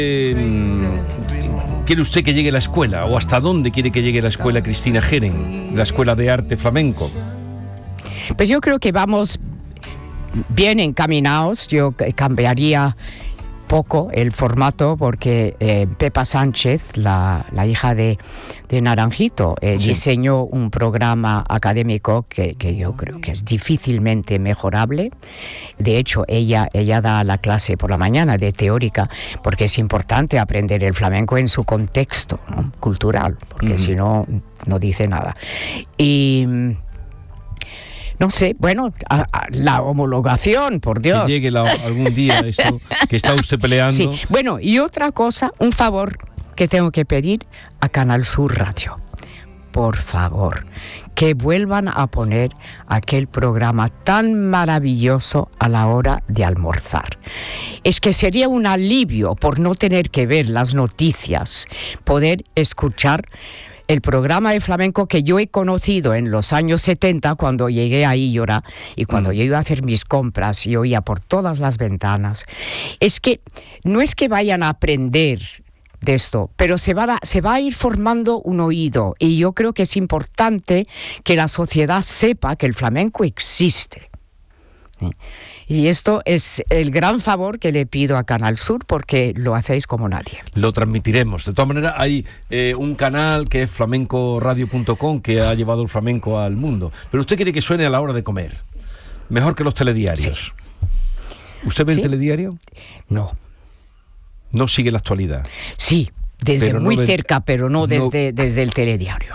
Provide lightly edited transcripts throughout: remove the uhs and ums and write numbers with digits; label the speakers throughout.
Speaker 1: quiere usted que llegue la escuela? ¿O hasta dónde quiere que llegue la escuela Cristina Geren, la Escuela de Arte Flamenco?
Speaker 2: Pues yo creo que vamos bien encaminados. Yo cambiaría poco el formato porque Pepa Sánchez, la hija de Naranjito, sí, diseñó un programa académico que yo creo que es difícilmente mejorable. De hecho, ella da la clase por la mañana de teórica, porque es importante aprender el flamenco en su contexto, ¿no?, cultural, porque si no, no dice nada. Y no sé, bueno, la homologación, por Dios.
Speaker 1: Que llegue algún día esto que está usted peleando.
Speaker 2: Sí, bueno, y otra cosa, un favor que tengo que pedir a Canal Sur Radio. Por favor, que vuelvan a poner aquel programa tan maravilloso a la hora de almorzar. Es que sería un alivio por no tener que ver las noticias, poder escuchar el programa de flamenco que yo he conocido en los años 70 cuando llegué a Illora y cuando yo iba a hacer mis compras y oía por todas las ventanas. Es que no es que vayan a aprender de esto, pero se va a ir formando un oído, y yo creo que es importante que la sociedad sepa que el flamenco existe. Y esto es el gran favor que le pido a Canal Sur, porque lo hacéis como nadie.
Speaker 1: Lo transmitiremos. De todas maneras, hay un canal que es flamencoradio.com que ha llevado el flamenco al mundo. Pero usted quiere que suene a la hora de comer. Mejor que los telediarios. Sí. ¿Usted ve el telediario?
Speaker 2: No.
Speaker 1: ¿No sigue la actualidad?
Speaker 2: Sí, desde muy cerca, pero no desde el telediario.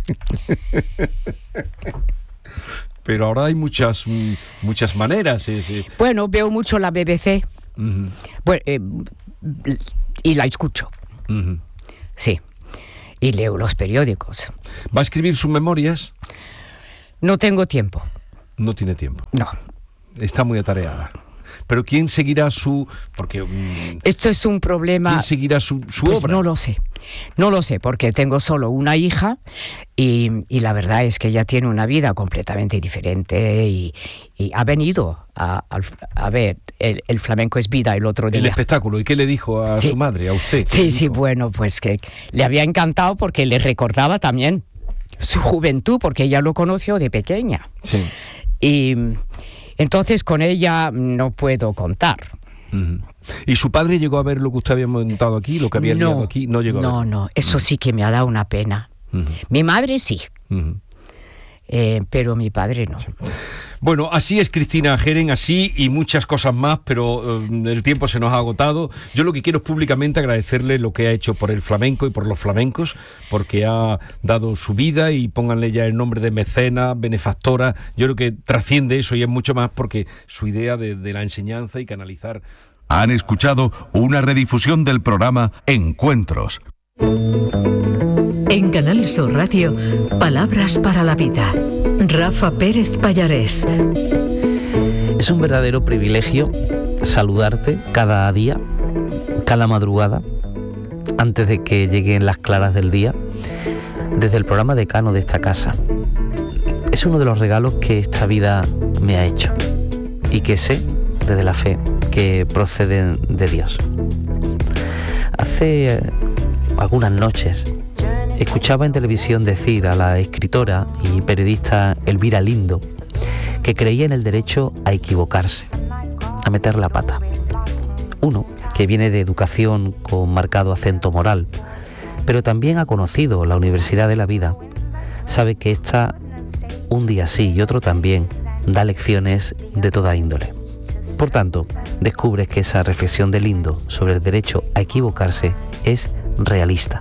Speaker 1: Pero ahora hay muchas maneras. Sí.
Speaker 2: Bueno, veo mucho la BBC. Bueno, y la escucho. Sí. Y leo los periódicos.
Speaker 1: ¿Va a escribir sus memorias?
Speaker 2: No tengo tiempo.
Speaker 1: No tiene tiempo.
Speaker 2: No.
Speaker 1: Está muy atareada. Pero ¿quién seguirá porque
Speaker 2: esto es un problema.
Speaker 1: ¿Quién seguirá su
Speaker 2: pues
Speaker 1: obra?
Speaker 2: No lo sé, porque tengo solo una hija y la verdad es que ella tiene una vida completamente diferente y ha venido a ver el flamenco es vida el otro día.
Speaker 1: El espectáculo. ¿Y qué le dijo a su madre, a usted?
Speaker 2: Sí, bueno, pues que le había encantado porque le recordaba también su juventud, porque ella lo conoció de pequeña.
Speaker 1: Sí.
Speaker 2: Y entonces con ella no puedo contar.
Speaker 1: ¿Y su padre llegó a ver lo que usted había montado aquí, lo que había liado aquí? No llegó a ver.
Speaker 2: No, eso sí que me ha dado una pena. Mi madre sí, pero mi padre no.
Speaker 1: Bueno, así es Cristina Geren, así y muchas cosas más, pero el tiempo se nos ha agotado. Yo lo que quiero es públicamente agradecerle lo que ha hecho por el flamenco y por los flamencos, porque ha dado su vida, y pónganle ya el nombre de mecena, benefactora. Yo creo que trasciende eso y es mucho más, porque su idea de la enseñanza y canalizar.
Speaker 3: Han escuchado una redifusión del programa Encuentros.
Speaker 4: En Canal Sur Radio, Palabras para la Vida. Rafa Pérez Pallarés.
Speaker 5: Es un verdadero privilegio saludarte cada día, cada madrugada, antes de que lleguen las claras del día, desde el programa decano de esta casa. Es uno de los regalos que esta vida me ha hecho y que sé, desde la fe, que proceden de Dios. Hace algunas noches escuchaba en televisión decir a la escritora y periodista Elvira Lindo que creía en el derecho a equivocarse, a meter la pata. Uno que viene de educación con marcado acento moral, pero también ha conocido la Universidad de la Vida, sabe que esta, un día sí y otro también, da lecciones de toda índole. Por tanto, descubres que esa reflexión de Lindo sobre el derecho a equivocarse es realista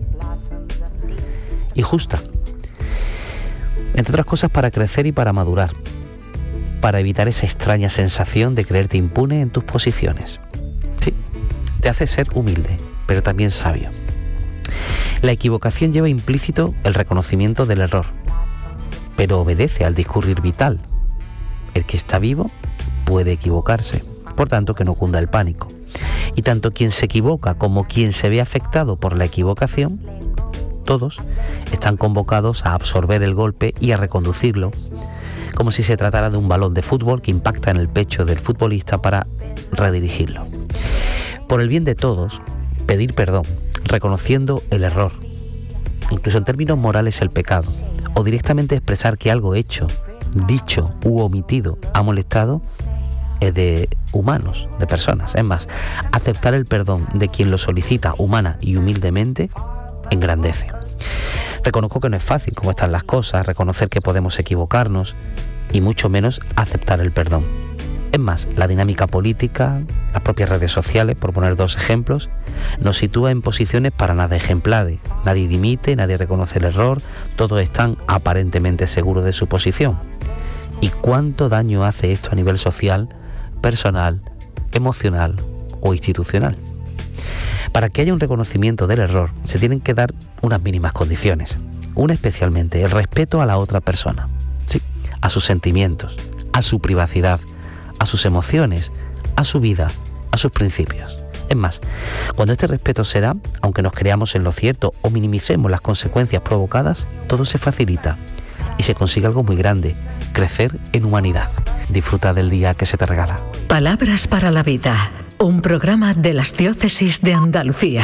Speaker 5: y justa, entre otras cosas para crecer y para madurar, para evitar esa extraña sensación de creerte impune en tus posiciones. Sí, te hace ser humilde, pero también sabio. La equivocación lleva implícito el reconocimiento del error, pero obedece al discurrir vital. El que está vivo puede equivocarse, por tanto que no cunda el pánico. Y tanto quien se equivoca como quien se ve afectado por la equivocación, todos están convocados a absorber el golpe y a reconducirlo, como si se tratara de un balón de fútbol que impacta en el pecho del futbolista para redirigirlo. Por el bien de todos, pedir perdón, reconociendo el error, incluso en términos morales el pecado, o directamente expresar que algo hecho, dicho u omitido ha molestado, es de humanos, de personas. Es más, aceptar el perdón de quien lo solicita humana y humildemente engrandece. Reconozco que no es fácil cómo están las cosas, reconocer que podemos equivocarnos y mucho menos aceptar el perdón. Es más, la dinámica política, las propias redes sociales, por poner 2 ejemplos, nos sitúa en posiciones para nada ejemplares. Nadie dimite, nadie reconoce el error, todos están aparentemente seguros de su posición. ¿Y cuánto daño hace esto a nivel social, personal, emocional o institucional? Para que haya un reconocimiento del error, se tienen que dar unas mínimas condiciones. Una especialmente, el respeto a la otra persona, sí, a sus sentimientos, a su privacidad, a sus emociones, a su vida, a sus principios. Es más, cuando este respeto se da, aunque nos creamos en lo cierto o minimicemos las consecuencias provocadas, todo se facilita y se consigue algo muy grande: crecer en humanidad. Disfruta del día que se te regala.
Speaker 4: Palabras para la vida, un programa de las Diócesis de Andalucía.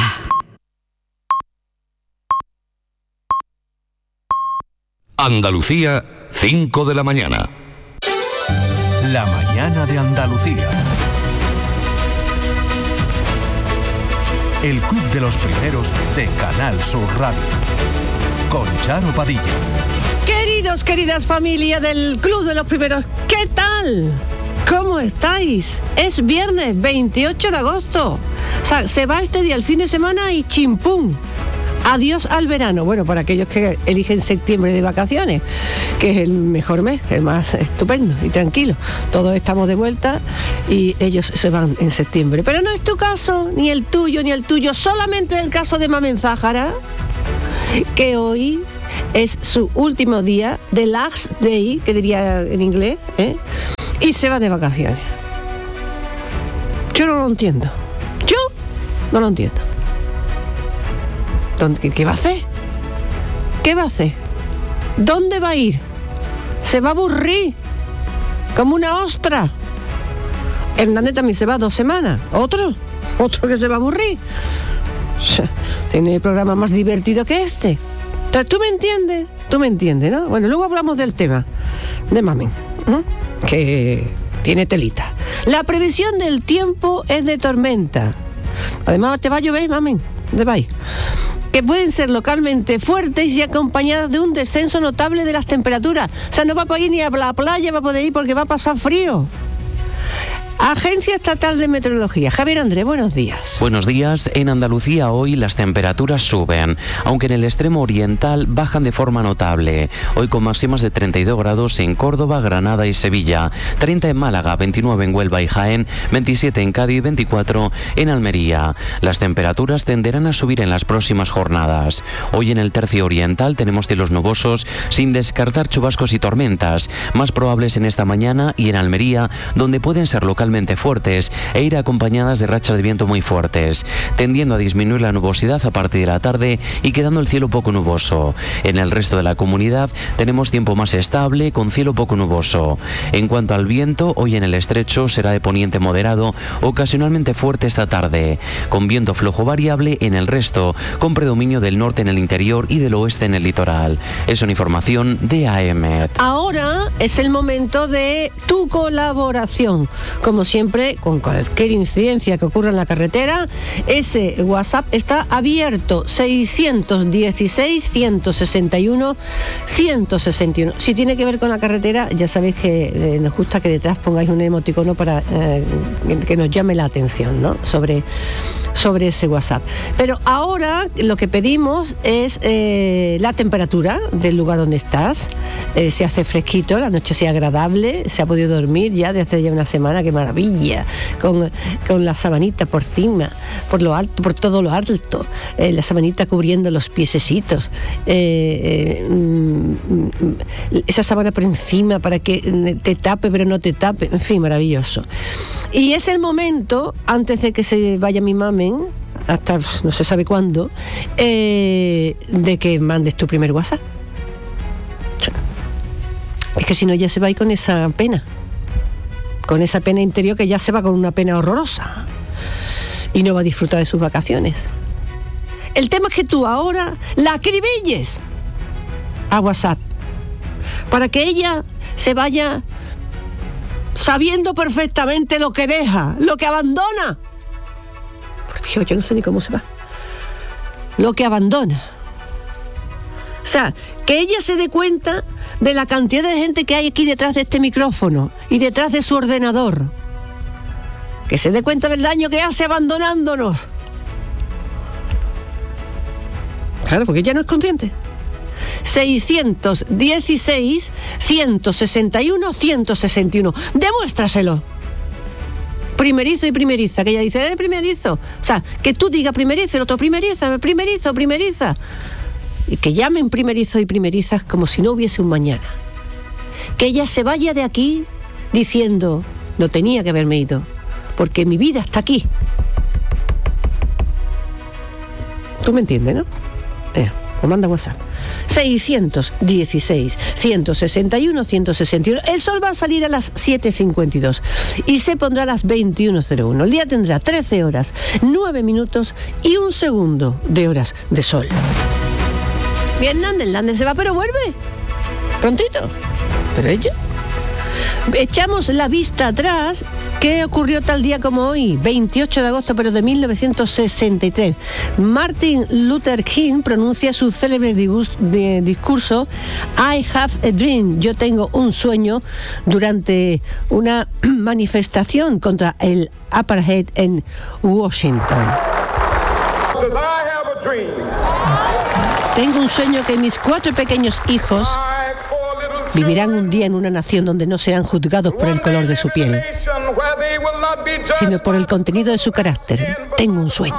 Speaker 3: Andalucía, 5 de la mañana. La mañana de Andalucía. El club de los primeros de Canal Sur Radio. Con Charo Padilla.
Speaker 6: Queridas familia del Club de los Primeros, ¿qué tal? ¿Cómo estáis? Es viernes 28 de agosto. O sea, se va este día el fin de semana y chimpum. Adiós al verano. Bueno, para aquellos que eligen septiembre de vacaciones, que es el mejor mes, el más estupendo y tranquilo. Todos estamos de vuelta y ellos se van en septiembre. Pero no es tu caso, ni el tuyo, solamente el caso de Mamen Záhara, que hoy es su último día, the last day, que diría en inglés, y se va de vacaciones. Yo no lo entiendo. ¿Qué va a hacer? ¿Qué va a hacer? ¿Dónde va a ir? Se va a aburrir como una ostra. Hernández también se va 2 semanas. Otro que se va a aburrir. Tiene programa más divertido que este. Entonces, ¿tú me entiendes, ¿no? Bueno, luego hablamos del tema de Mamen, que tiene telita. La previsión del tiempo es de tormenta. Además, te va a llover, Mamen, que pueden ser localmente fuertes y acompañadas de un descenso notable de las temperaturas. O sea, no va a poder ir ni a la playa, va a poder ir porque va a pasar frío. Agencia Estatal de Meteorología. Javier Andrés, buenos días.
Speaker 7: Buenos días. En Andalucía hoy las temperaturas suben, aunque en el extremo oriental bajan de forma notable. Hoy con máximas de 32 grados en Córdoba, Granada y Sevilla, 30 en Málaga, 29 en Huelva y Jaén, 27 en Cádiz, 24 en Almería. Las temperaturas tenderán a subir en las próximas jornadas. Hoy en el tercio oriental tenemos cielos nubosos, sin descartar chubascos y tormentas, más probables en esta mañana, y en Almería, donde pueden ser localmente fuertes e ir acompañadas de rachas de viento muy fuertes, tendiendo a disminuir la nubosidad a partir de la tarde y quedando el cielo poco nuboso. En el resto de la comunidad tenemos tiempo más estable con cielo poco nuboso. En cuanto al viento, hoy en el estrecho será de poniente moderado, ocasionalmente fuerte esta tarde, con viento flojo variable en el resto, con predominio del norte en el interior y del oeste en el litoral. Es una información de AEMET.
Speaker 6: Ahora es el momento de tu colaboración. Como siempre, con cualquier incidencia que ocurra en la carretera, ese WhatsApp está abierto, 616-161-161. Si tiene que ver con la carretera, ya sabéis que nos gusta que detrás pongáis un emoticono para que nos llame la atención, ¿no? sobre ese WhatsApp. Pero ahora lo que pedimos es la temperatura del lugar donde estás. Se hace fresquito, la noche sea agradable, se ha podido dormir ya desde hace ya una semana, qué maravilla, con la sabanita por encima, por lo alto, por todo lo alto, la sabanita cubriendo los piececitos, esa sábana por encima para que te tape pero no te tape, en fin, maravilloso. Y es el momento, antes de que se vaya mi Mamen, hasta no se sabe cuándo, de que mandes tu primer WhatsApp. Es que si no ya se va a ir con esa pena interior, que ya se va con una pena horrorosa. y no va a disfrutar de sus vacaciones. El tema es que tú ahora la acribilles a WhatsApp para que ella se vaya sabiendo perfectamente lo que deja, lo que abandona. Por Dios, yo no sé ni cómo se va. Lo que abandona. O sea, que ella se dé cuenta de la cantidad de gente que hay aquí detrás de este micrófono y detrás de su ordenador. Que se dé cuenta del daño que hace abandonándonos. Claro, porque ella no es consciente. 616 161 161. Demuéstraselo. Primerizo y primeriza, que ella dice, primerizo. O sea, que tú digas primerizo, el otro primeriza. Y que llamen primerizos y primerizas como si no hubiese un mañana. Que ella se vaya de aquí diciendo, no tenía que haberme ido, porque mi vida está aquí. ¿Tú me entiendes, no? Pues manda WhatsApp. 616 161 161. El sol va a salir a las 7:52 y se pondrá a las 21:01. El día tendrá 13 horas, 9 minutos y 1 segundo de horas de sol. Bien, Hernández se va, pero vuelve prontito. Pero ella, echamos la vista atrás. ¿Qué ocurrió tal día como hoy? 28 de agosto, pero de 1963. Martin Luther King pronuncia su célebre discurso I have a dream, yo tengo un sueño, durante una manifestación contra el apartheid en Washington. Tengo un sueño que mis 4 pequeños hijos vivirán un día en una nación donde no serán juzgados por el color de su piel, sino por el contenido de su carácter. Tengo un sueño.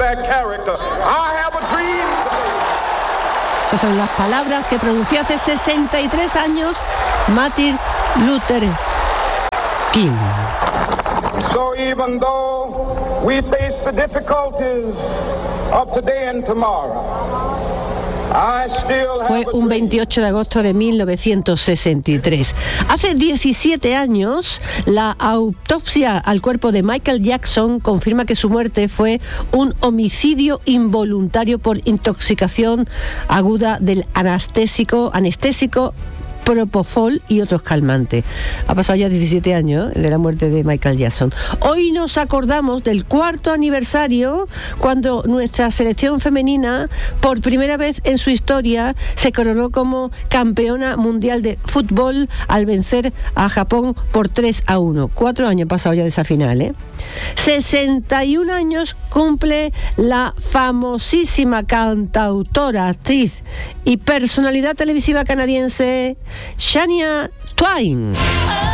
Speaker 6: Esas son las palabras que pronunció hace 63 años Martin Luther King.
Speaker 8: So even though we face the difficulties of today and tomorrow,
Speaker 6: fue un 28 de agosto de 1963. Hace 17 años, la autopsia al cuerpo de Michael Jackson confirma que su muerte fue un homicidio involuntario por intoxicación aguda del anestésico Propofol y otros calmantes. Ha pasado ya 17 años de la muerte de Michael Jackson. Hoy nos acordamos del 4º aniversario cuando nuestra selección femenina, por primera vez en su historia, se coronó como campeona mundial de fútbol al vencer a Japón por 3-1. 4 años pasados ya de esa final, 61 años cumple la famosísima cantautora, actriz y personalidad televisiva canadiense Shania Twain.